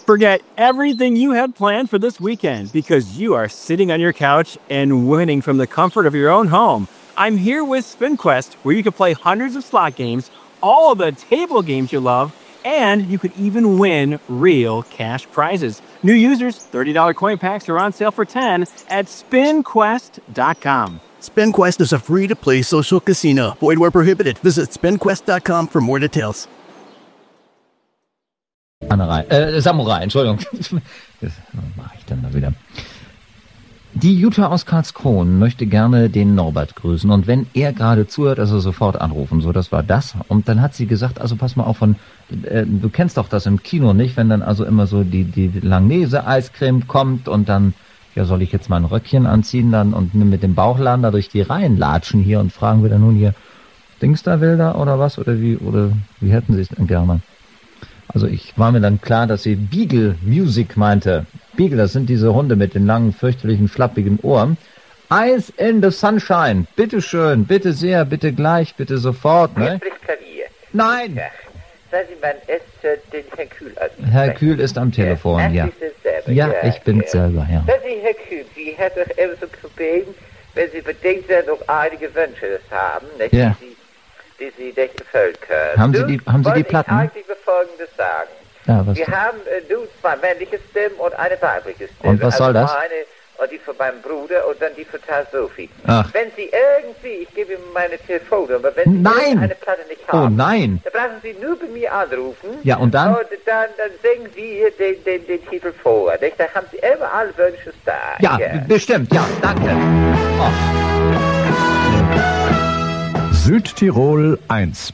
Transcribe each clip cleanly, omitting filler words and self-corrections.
Forget everything you had planned for this weekend because you are sitting on your couch and winning from the comfort of your own home. I'm here with SpinQuest, where you can play hundreds of slot games, all of the table games you love, and you could even win real cash prizes. New users, $30 coin packs are on sale for $10 at SpinQuest.com. SpinQuest is a free-to-play social casino. Void where prohibited. Visit SpinQuest.com for more details. Samurai, Entschuldigung. Was mache ich denn da wieder? Die Jutta aus Karlskron möchte gerne den Norbert grüßen. Und wenn er gerade zuhört, also sofort anrufen. So, das war das. Und dann hat sie gesagt, also pass mal auf, du kennst doch das im Kino, nicht? Wenn dann also immer so die Langnese-Eiscreme kommt und dann, ja, soll ich jetzt mal ein Röckchen anziehen dann und mit dem Bauchladen da durch die Reihen latschen hier und fragen wir dann nun hier, Dingster-Wilder oder was? Oder wie hätten sie es denn gerne? Also ich war mir dann klar, dass sie Beagle Music meinte. Beagle, das sind diese Hunde mit den langen, fürchterlichen, schlappigen Ohren. Eyes in the Sunshine. Bitte schön, bitte sehr, bitte gleich, bitte sofort. Ne? Hier spricht Klavier. Nein! Ja. Sagen Sie, man ist den Herrn Kühl aus. Herr Kühl ist am Telefon, ja. Sie sind selber, ja, ich bin selber, ja. Sagen Sie, Herr Kühl, Sie hat doch immer so gebeten, wenn Sie bedingt noch einige Wünsche haben, nicht? Ja. Die Sie nicht erfüllen können. Haben Sie die Platten? Ich eigentlich Folgendes sagen. Ja, was Wir haben zwei männliche Stimmen und eine weibliche Stimme. Und was soll das? Eine und die von meinem Bruder und dann die von Sophie. Ach. Wenn Sie irgendwie, ich gebe Ihnen meine Telefonnummer, wenn Sie eine Platte nicht haben, oh nein, dann brauchen Sie nur bei mir anrufen. Ja, und dann? Und dann singen Sie den Titel vor. Nicht? Dann haben Sie immer alle Wünsche da. Ja, bestimmt, ja, danke. Oh. Südtirol 1.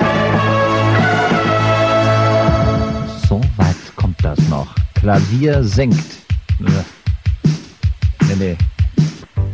So weit kommt das noch. Klavier singt. Nee.